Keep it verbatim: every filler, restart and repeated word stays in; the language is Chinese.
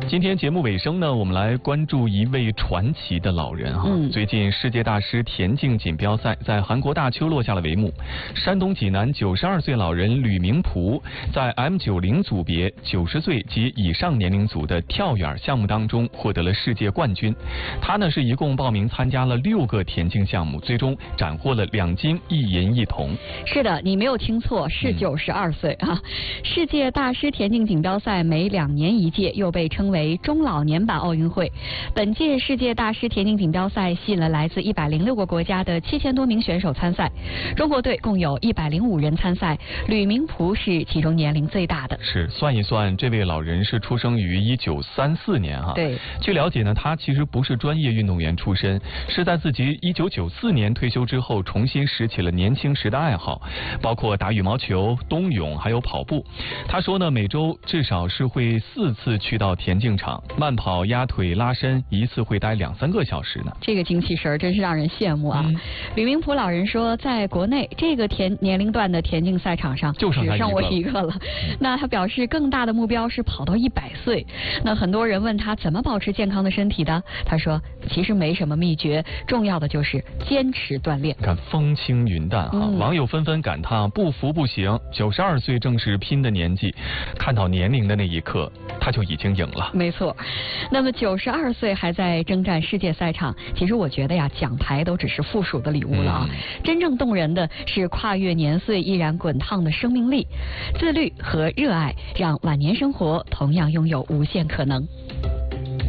今天节目尾声呢，我们来关注一位传奇的老人哈。嗯、最近世界大师田径锦标赛在韩国大邱落下了帷幕，山东济南九十二岁老人吕明璞在 M 九十 组别九十岁及以上年龄组的跳远项目当中获得了世界冠军。他呢是一共报名参加了六个田径项目，最终斩获了两金一银一铜。 是的，你没有听错，是九十二岁啊！世界大师田径锦标赛每两年一届，又被称为为中老年版奥运会。本届世界大师田径锦标赛吸引了来自一百零六个国家的七千多名选手参赛，中国队共有一百零五人参赛，吕明璞是其中年龄最大的。 是，算一算，这位老人是出生于一九三四年哈。 对。 据了解呢，他其实不是专业运动员出身，是在自己一九九四年退休之后，重新拾起了年轻时的爱好，包括打羽毛球、冬泳还有跑步。他说呢，每周至少是会四次去到田径场慢跑、压腿、拉伸，一次会待两三个小时呢。 这个精气神真是让人羡慕啊！嗯、吕明璞老人说，在国内这个田年龄段的田径赛场上， 就剩只剩我一个了。嗯、那他表示，更大的目标是跑到一百岁。那很多人问他怎么保持健康的身体的，他说，其实没什么秘诀，重要的就是坚持锻炼。 看风轻云淡啊！嗯、网友纷纷感叹，不服不行，九十二岁正是拼的年纪。看到年龄的那一刻，他就已经赢了。 没错，那么九十二岁还在征战世界赛场，其实我觉得呀，奖牌都只是附属的礼物了啊！嗯、真正动人的是跨越年岁依然滚烫的生命力，自律和热爱让晚年生活同样拥有无限可能。